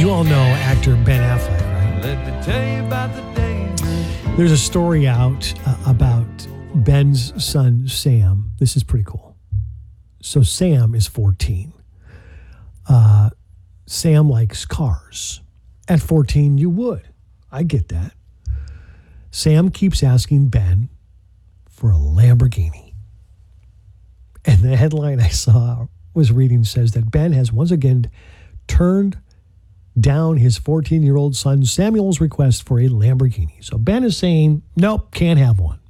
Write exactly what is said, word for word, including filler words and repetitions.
You all know actor Ben Affleck, right? Let me tell you about the danger. There's a story out uh, about Ben's son, Sam. This is pretty cool. So Sam is fourteen. Uh, Sam likes cars. At fourteen, you would. I get that. Sam keeps asking Ben for a Lamborghini. And the headline I saw was reading says that Ben has once again turned down his fourteen-year-old son Samuel's request for a Lamborghini. So Ben is saying, nope, can't have one.